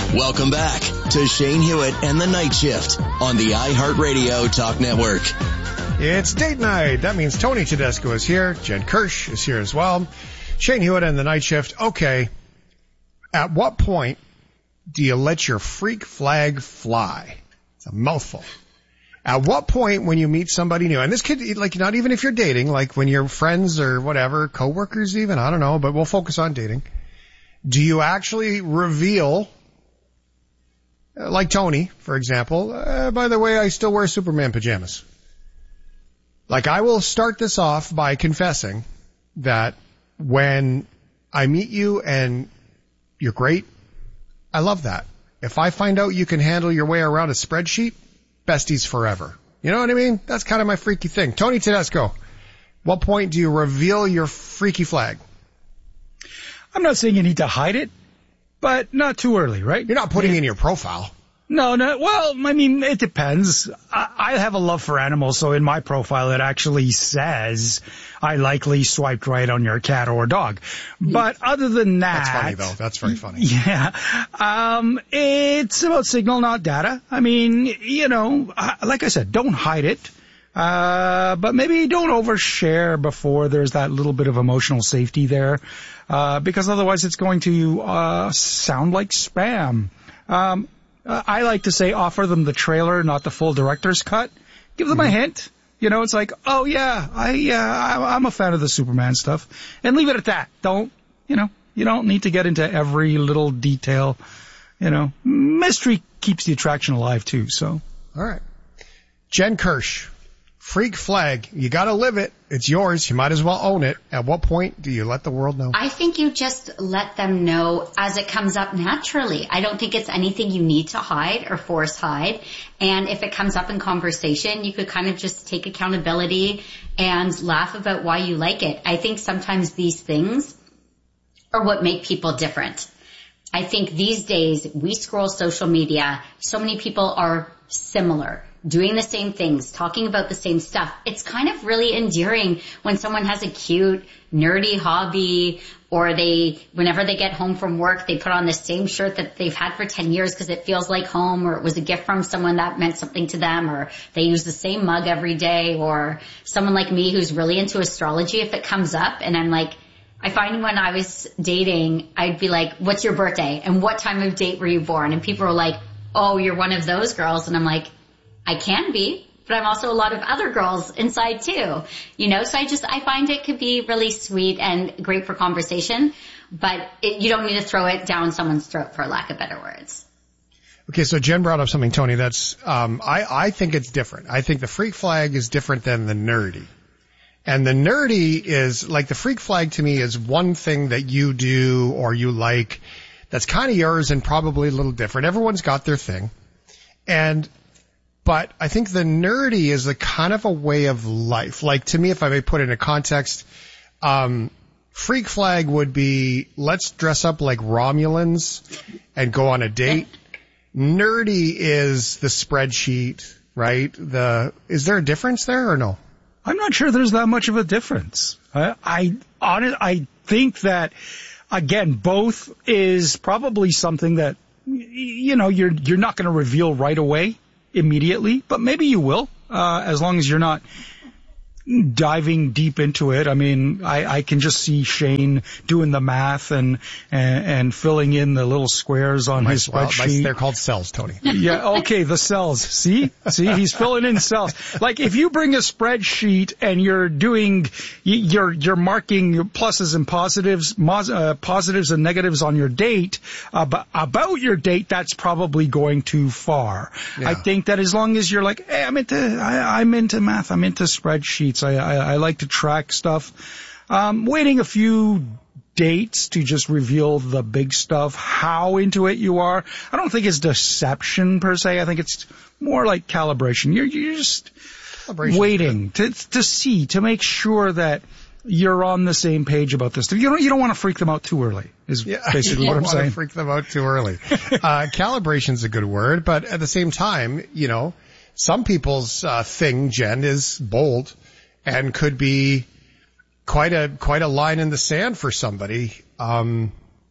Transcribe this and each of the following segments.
Welcome back to Shane Hewitt and the Night Shift on the iHeartRadio Talk Network. It's date night. That means Tony Tedesco is here. Jen Kirsch is here as well. Shane Hewitt and the Night Shift. Okay. At what point do you let your freak flag fly? It's a mouthful. At what point when you meet somebody new, and this could, like, not even if you're dating, like when you're friends or whatever, coworkers even, I don't know, but we'll focus on dating. Do you actually reveal, like Tony, for example, by the way, I still wear Superman pajamas. Like, I will start this off by confessing that when I meet you and you're great, I love that. If I find out you can handle your way around a spreadsheet, besties forever. You know what I mean? That's kind of my freaky thing. Tony Tedesco, what point do you reveal your freaky flag? I'm not saying you need to hide it, but not too early, right? You're not putting it in your profile. No. Well, I mean, it depends. I have a love for animals, so in my profile it actually says I likely swiped right on your cat or dog. But other than that... That's funny, though. That's very funny. Yeah. It's about signal, not data. I mean, you know, like I said, don't hide it. But maybe don't overshare before there's that little bit of emotional safety there. Because otherwise it's going to sound like spam. I like to say offer them the trailer, not the full director's cut. Give them a hint. You know, it's like, oh yeah, I'm a fan of the Superman stuff. And leave it at that. You don't need to get into every little detail. You know, mystery keeps the attraction alive too, so. All right. Jen Kirsch. Freak flag. You gotta live it. It's yours. You might as well own it. At what point do you let the world know? I think you just let them know as it comes up naturally. I don't think it's anything you need to hide or force hide. And if it comes up in conversation, you could kind of just take accountability and laugh about why you like it. I think sometimes these things are what make people different. I think these days we scroll social media. So many people are similar, doing the same things, talking about the same stuff. It's kind of really endearing when someone has a cute, nerdy hobby, or whenever they get home from work, they put on the same shirt that they've had for 10 years because it feels like home, or it was a gift from someone that meant something to them, or they use the same mug every day, or someone like me who's really into astrology, if it comes up and I'm like, I find when I was dating, I'd be like, what's your birthday? And what time of date were you born? And people are like, oh, you're one of those girls. And I'm like, I can be, but I'm also a lot of other girls inside too, you know, so I find it could be really sweet and great for conversation, but you don't need to throw it down someone's throat, for lack of better words. Okay, so Jen brought up something, Tony, that's, I think it's different. I think the freak flag is different than the nerdy. And the nerdy is, like, the freak flag to me is one thing that you do or you like that's kind of yours and probably a little different. Everyone's got their thing. But I think the nerdy is a kind of a way of life. Like, to me, if I may put it in a context, freak flag would be, let's dress up like Romulans and go on a date. Nerdy is the spreadsheet, right? Is there a difference there or no? I'm not sure there's that much of a difference. I think that, again, both is probably something that, you know, you're not going to reveal right away, immediately, but maybe you will, as long as you're not diving deep into it. I mean, I can just see Shane doing the math and filling in the little squares on his spreadsheet. They're called cells, Tony. Yeah, okay, the cells. See, he's filling in cells. Like, if you bring a spreadsheet and you're marking your pluses and positives and negatives on your date, about your date, that's probably going too far. Yeah. I think that as long as you're like, hey, I'm into math, I'm into spreadsheets, I like to track stuff. Waiting a few dates to just reveal the big stuff, how into it you are. I don't think it's deception per se. I think it's more like calibration. You're just waiting to see, to make sure that you're on the same page about this stuff. You don't want to freak them out too early, is basically what I'm saying. You don't want to freak them out too early. Calibration's a good word, but at the same time, you know, some people's thing, Jen, is bold and could be quite a line in the sand for somebody.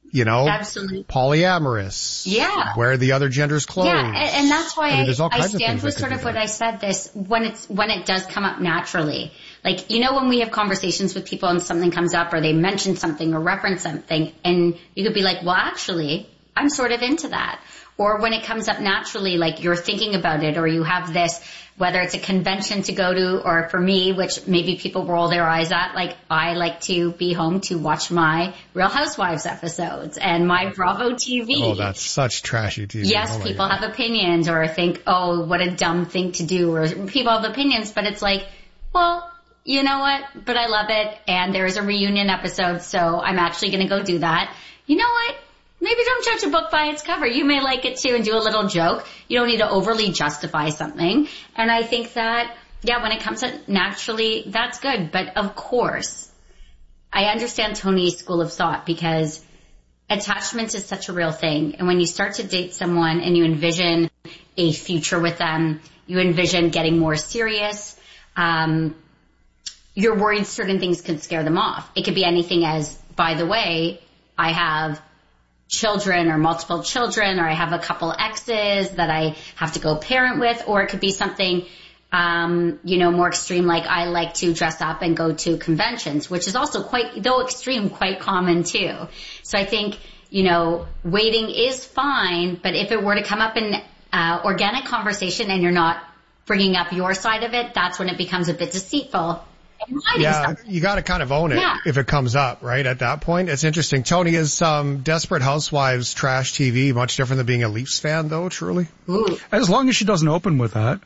Absolutely. polyamorous. Yeah. Wear the other gender's clothes. Yeah, and that's why I stand with sort of what I said this when it does come up naturally. Like, when we have conversations with people and something comes up or they mention something or reference something and you could be like, well, actually, I'm sort of into that. Or when it comes up naturally, like you're thinking about it or you have this, whether it's a convention to go to or for me, which maybe people roll their eyes at, like I like to be home to watch my Real Housewives episodes and my Bravo TV. Oh, that's such trashy TV. Yes, people have opinions or think, oh, what a dumb thing to do, or people have opinions, but it's like, well, you know what? But I love it and there is a reunion episode, so I'm actually going to go do that. You know what? Maybe don't judge a book by its cover. You may like it too and do a little joke. You don't need to overly justify something. And I think that, when it comes out naturally, that's good. But of course, I understand Tony's school of thought because attachment is such a real thing. And when you start to date someone and you envision a future with them, you envision getting more serious, you're worried certain things could scare them off. It could be anything as, by the way, I have children or multiple children, or I have a couple exes that I have to go parent with, or it could be something, more extreme, like I like to dress up and go to conventions, which is also quite common too. So I think, waiting is fine, but if it were to come up in organic conversation and you're not bringing up your side of it, that's when it becomes a bit deceitful. You got to kind of own it if it comes up, right? At that point, it's interesting. Tony, is Desperate Housewives trash TV much different than being a Leafs fan, though? Truly, as long as she doesn't open with that.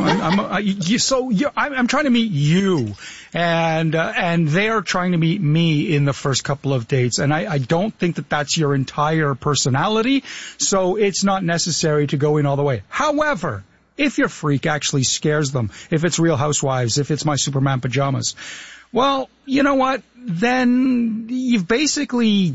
I'm trying to meet you, and they're trying to meet me in the first couple of dates, and I don't think that that's your entire personality, so it's not necessary to go in all the way. However, if your freak actually scares them, if it's Real Housewives, if it's My Superman Pajamas, well, you know what? Then you've basically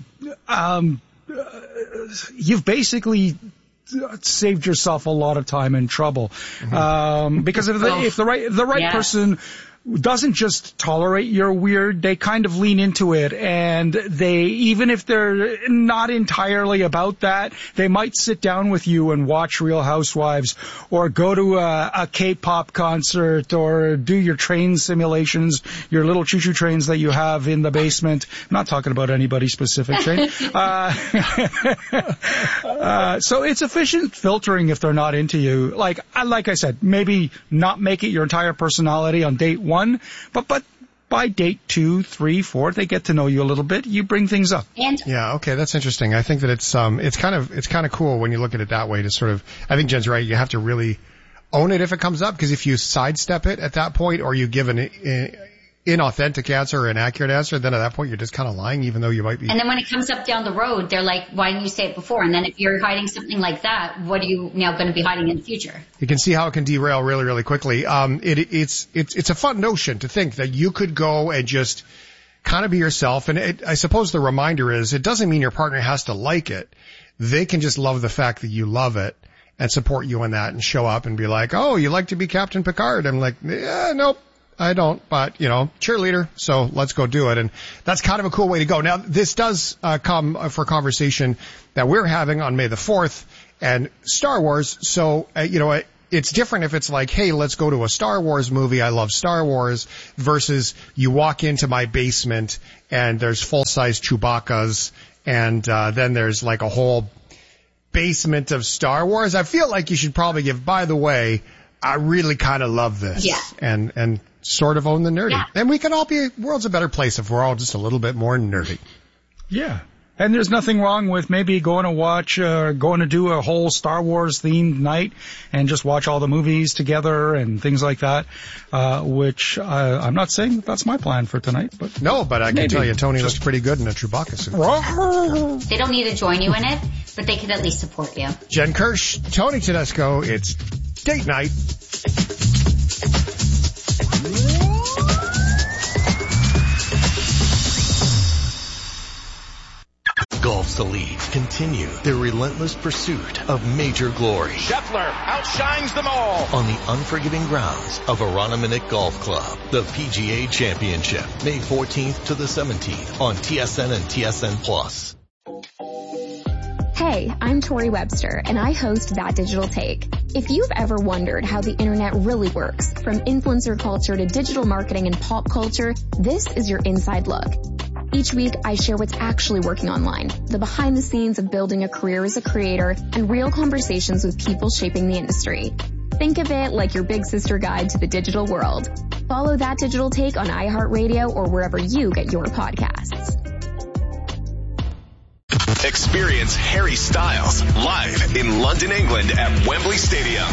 saved yourself a lot of time and trouble. Because if the right person doesn't just tolerate your weird, they kind of lean into it, and they, even if they're not entirely about that, they might sit down with you and watch Real Housewives, or go to a K-pop concert, or do your train simulations, your little choo-choo trains that you have in the basement. I'm not talking about anybody specific, Shane. So it's efficient filtering if they're not into you. Like I said, maybe not make it your entire personality on date 1, but by date 2, 3, 4, they get to know you a little bit. You bring things up. Okay, that's interesting. I think that it's kind of cool when you look at it that way. To sort of, I think Jen's right. You have to really own it if it comes up, because if you sidestep it at that point, or you give an inauthentic answer or inaccurate answer, then at that point you're just kind of lying, even though you might be. And then when it comes up down the road, they're like, why didn't you say it before? And then if you're hiding something like that, what are you now going to be hiding in the future? You can see how it can derail really, really quickly. It's a fun notion to think that you could go and just kind of be yourself. And I suppose the reminder is, it doesn't mean your partner has to like it. They can just love the fact that you love it and support you in that, and show up and be like, oh, you like to be Captain Picard. I'm like, yeah, nope. I don't, but, cheerleader, so let's go do it. And that's kind of a cool way to go. Now, this does come for a conversation that we're having on May the 4th, and Star Wars. So, it's different if it's like, hey, let's go to a Star Wars movie. I love Star Wars, versus you walk into my basement and there's full-size Chewbacca's, and then there's like a whole basement of Star Wars. I feel like you should probably give, by the way, I really kind of love this. Yeah. And sort of own the nerdy. Yeah. And we can all be, world's a better place if we're all just a little bit more nerdy. Yeah. And there's nothing wrong with maybe going to do a whole Star Wars themed night and just watch all the movies together and things like that, which I'm not saying that's my plan for tonight. But no, but I can tell you, Tony looks pretty good in a Chewbacca suit. They don't need to join you in it, but they could at least support you. Jen Kirsch, Tony Tedesco, it's date night. Golf's Elite continue their relentless pursuit of major glory. Scheffler outshines them all on the unforgiving grounds of Aranaminuk Golf Club. The PGA Championship, May 14th to the 17th on TSN and TSN Plus. Hey, I'm Tori Webster, and I host That Digital Take. If you've ever wondered how the internet really works, from influencer culture to digital marketing and pop culture, this is your inside look. Each week, I share what's actually working online, the behind the scenes of building a career as a creator, and real conversations with people shaping the industry. Think of it like your big sister guide to the digital world. Follow That Digital Take on iHeartRadio or wherever you get your podcasts. Experience Harry Styles live in London, England at Wembley Stadium.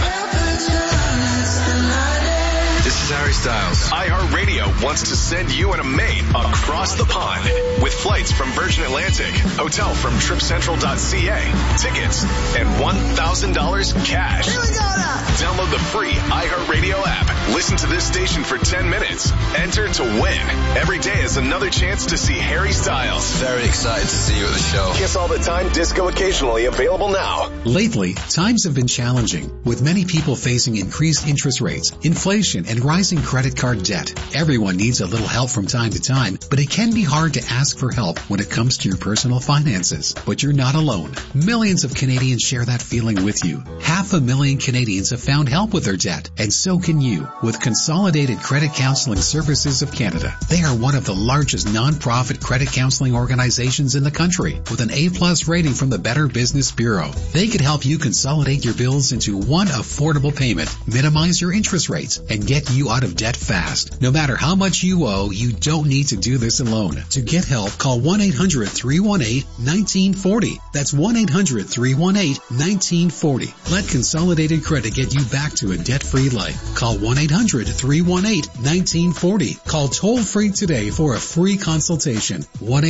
This is Harry Styles. iHeartRadio wants to send you and a mate across the pond with flights from Virgin Atlantic, hotel from tripcentral.ca, tickets, and $1,000 cash. Here we go now. Download the free iHeartRadio app. Listen to this station for 10 minutes. Enter to win. Every day is another chance to see Harry Styles. Very excited to see you at the show. Kiss all the time, disco occasionally, available now. Lately, times have been challenging, with many people facing increased interest rates, inflation, and rising credit card debt. Everyone needs a little help from time to time, but it can be hard to ask for help when it comes to your personal finances. But you're not alone. Millions of Canadians share that feeling with you. 500,000 Canadians have found help with their debt, and so can you with Consolidated Credit Counseling Services of Canada. They are one of the largest non-profit credit counseling organizations in the country with an A+ rating from the Better Business Bureau. They could help you consolidate your bills into one affordable payment, minimize your interest rates, and get you out of debt fast. No matter how much you owe, you don't need to do this alone. To get help, call 1-800-318-1940. That's 1-800-318-1940. Let Consolidated Credit get you back to a debt-free life. Call 1-800-318-1940. Call toll-free today for a free consultation.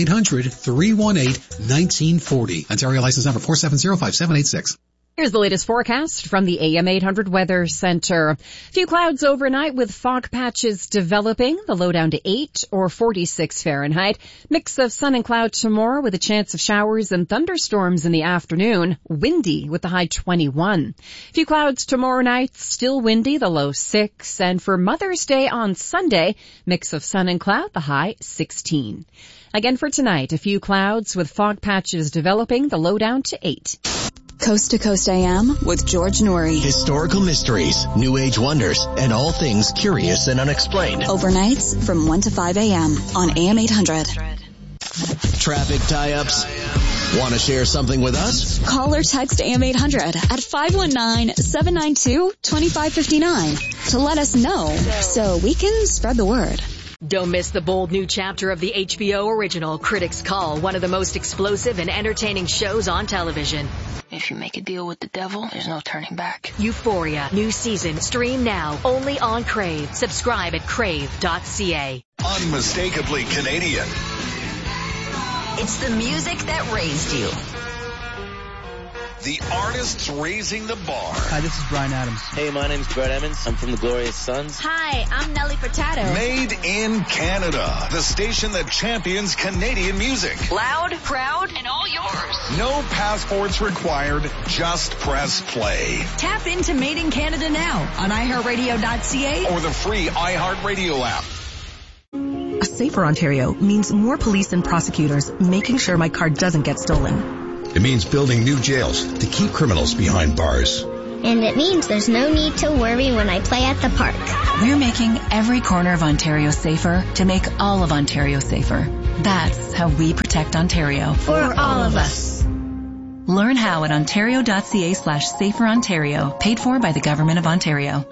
1-800-318-1940. Ontario license number 4705786. Here's the latest forecast from the AM 800 Weather Center. Few clouds overnight with fog patches developing. The low down to 8 or 46 Fahrenheit. Mix of sun and cloud tomorrow with a chance of showers and thunderstorms in the afternoon. Windy with the high 21. Few clouds tomorrow night. Still windy, the low 6. And for Mother's Day on Sunday, mix of sun and cloud, the high 16. Again for tonight, a few clouds with fog patches developing. The low down to 8. Coast to Coast AM with George Noory. Historical mysteries, New Age wonders, and all things curious and unexplained. Overnights from 1 to 5 a.m. on AM 800. Traffic tie-ups? Want to share something with us? Call or text AM 800 at 519-792-2559 to let us know so we can spread the word. Don't miss the bold new chapter of the HBO original Critics Call, one of the most explosive and entertaining shows on television. If you make a deal with the devil, there's no turning back. Euphoria, new season, stream now, only on Crave. Subscribe at crave.ca. Unmistakably Canadian. It's the music that raised you. The artists raising the bar. Hi, this is Bryan Adams. Hey, my name's Brett Emmons. I'm from the Glorious Sons. Hi, I'm Nelly Furtado. Made in Canada. The station that champions Canadian music. Loud, proud, and all yours. No passports required. Just press play. Tap into Made in Canada now on iHeartRadio.ca or the free iHeartRadio app. A safer Ontario means more police and prosecutors making sure my car doesn't get stolen. It means building new jails to keep criminals behind bars. And it means there's no need to worry when I play at the park. We're making every corner of Ontario safer to make all of Ontario safer. That's how we protect Ontario. For all of us. Learn how at ontario.ca/saferontario, paid for by the Government of Ontario.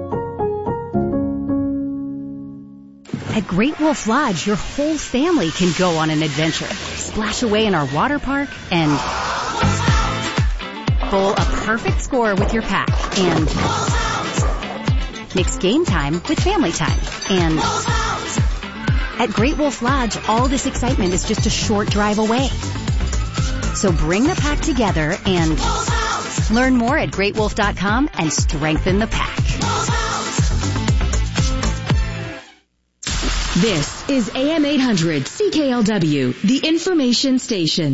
At Great Wolf Lodge, your whole family can go on an adventure. Splash away in our water park and bowl a perfect score with your pack and mix game time with family time. And at Great Wolf Lodge, all this excitement is just a short drive away. So bring the pack together and learn more at greatwolf.com and strengthen the pack. This is AM 800 CKLW, the information station.